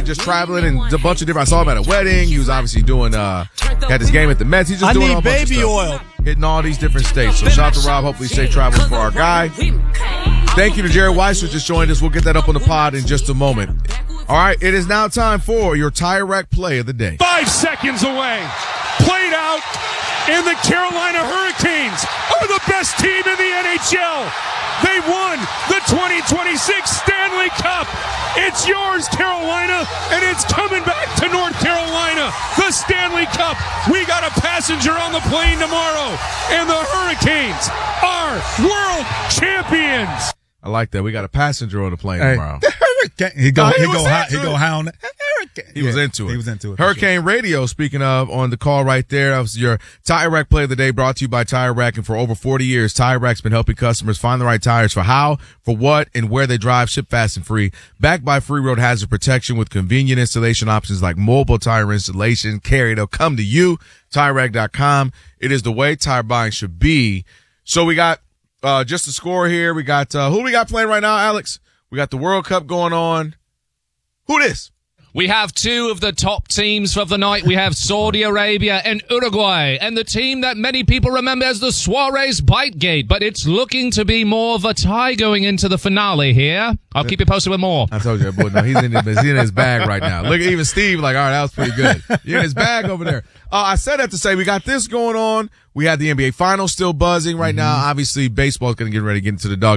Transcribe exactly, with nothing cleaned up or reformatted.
just traveling and a bunch of different. I saw him at a wedding. He was obviously doing. Uh, had his game at the Mets. He's just I doing need a bunch baby of oil. hitting all these different states. So shout out to Rob. Hopefully, safe travels for our guy. Thank you to Jared Weiss who just joined us. We'll get that up on the pod in just a moment. All right, it is now time for your Tire Rack play of the day. Five seconds away. Played out, and the Carolina Hurricanes are the best team in the N H L. They won the twenty twenty-six Stanley Cup. It's yours, Carolina, and it's coming back to North Carolina. The Stanley Cup. We got a passenger on the plane tomorrow, and the Hurricanes are world champions. I like that. We got a passenger on the plane Hey, tomorrow. the hurricane. He go, Oh, he he, was go, high, into he go it. high on the hurricane. He was Yeah, into it. He was into it. for Hurricane Radio, speaking of, on the call right there. That was your Tire Rack play of the day, brought to you by Tire Rack. And for over forty years, Tire Rack's been helping customers find the right tires for how, for what, and where they drive, ship fast and free. Backed by free road hazard protection with convenient installation options like mobile tire installation. Carry, they'll come to you. Tire Rack dot com. It is the way tire buying should be. So we got uh just a score here. We got uh who we got playing right now, Alex? We got the World Cup going on. Who this? We have two of the top teams of the night. We have Saudi Arabia and Uruguay, and the team that many people remember as the Suarez Bitegate, but it's looking to be more of a tie going into the finale here. I'll keep you posted with more. I told you, boy. No, he's in his, he's in his bag right now. Look at even Steve, like, all right, that was pretty good. You're in his bag over there. Uh, I said that to say we got this going on. We had the N B A Finals still buzzing right mm-hmm. now. Obviously, baseball's going to get ready to get into the dog.